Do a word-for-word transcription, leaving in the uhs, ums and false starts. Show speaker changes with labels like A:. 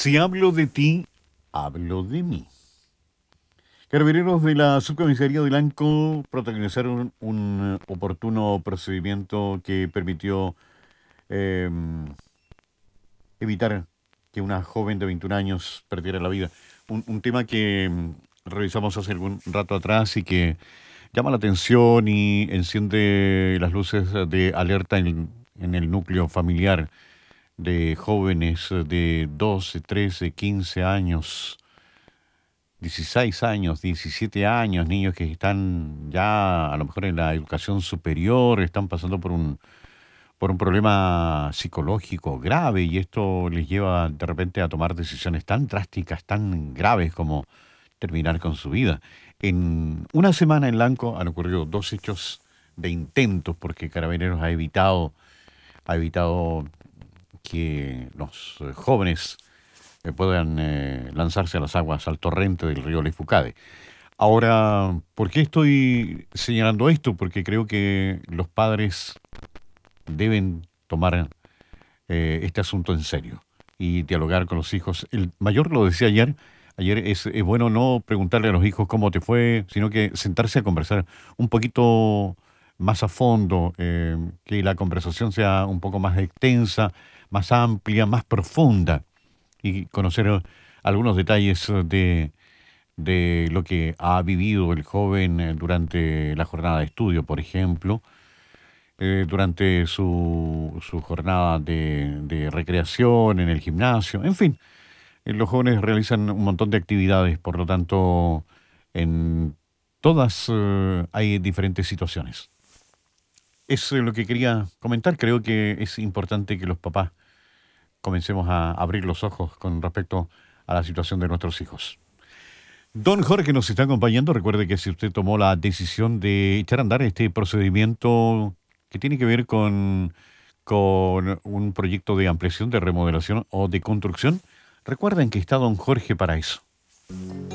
A: Si hablo de ti, hablo de mí. Carabineros de la Subcomisaría de Lanco protagonizaron un eh, oportuno procedimiento que permitió eh, evitar que una joven de veintiún años perdiera la vida. Un, un tema que mm, revisamos hace algún rato atrás y que llama la atención y enciende las luces de alerta en, en el núcleo familiar de jóvenes de doce, trece, quince años, dieciséis años, diecisiete años, niños que están ya a lo mejor en la educación superior, están pasando por un, por un problema psicológico grave y esto les lleva de repente a tomar decisiones tan drásticas, tan graves como terminar con su vida. En una semana en Lanco han ocurrido dos hechos de intentos porque Carabineros ha evitado, ha evitado que los eh, jóvenes eh, puedan eh, lanzarse a las aguas, al torrente del río Lefucade. Ahora, ¿por qué estoy señalando esto? Porque creo que los padres deben tomar eh, este asunto en serio y dialogar con los hijos. El mayor lo decía ayer, ayer es, es bueno no preguntarle a los hijos cómo te fue, sino que sentarse a conversar un poquito más a fondo, eh, que la conversación sea un poco más extensa, más amplia, más profunda y conocer eh, algunos detalles eh, de, de lo que ha vivido el joven eh, durante la jornada de estudio, por ejemplo, eh, durante su, su jornada de, de recreación en el gimnasio, en fin, eh, los jóvenes realizan un montón de actividades, por lo tanto, en todas eh, hay diferentes situaciones. Es eh, lo que quería comentar, creo que es importante que los papás comencemos a abrir los ojos con respecto a la situación de nuestros hijos. Don Jorge nos está acompañando. Recuerde que si usted tomó la decisión de echar a andar este procedimiento que tiene que ver con, con un proyecto de ampliación, de remodelación o de construcción, recuerden que está don Jorge para eso.